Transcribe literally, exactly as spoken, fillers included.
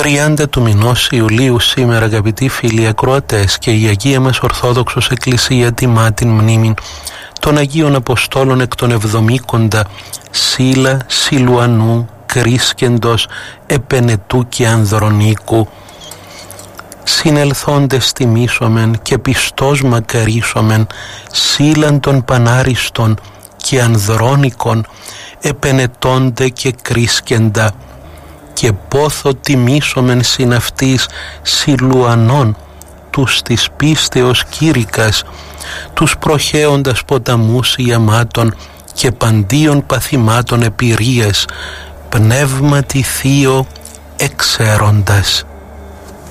τριάντα του μηνός Ιουλίου σήμερα, αγαπητοί φίλοι ακροατές, και η Αγία μας Ορθόδοξος Εκκλησία τιμά την μνήμη των Αγίων Αποστόλων εκ των εβδομήκοντα Σίλα, Σιλουανού, Κρίσκεντος, Επενετού και Ανδρονίκου. Συνελθόντες τιμήσομεν και πιστός μακαρίσομεν Σίλαν των Πανάριστων και Ανδρώνικων, Επενετώνται και Κρίσκεντα, και πόθο τιμήσομεν συν αυτής Σιλουανών, τους της πίστεως Κήρυκας, τους προχέοντας ποταμούς ιαμάτων και παντίων παθημάτων επηρείας, πνεύματι θείο εξέροντας.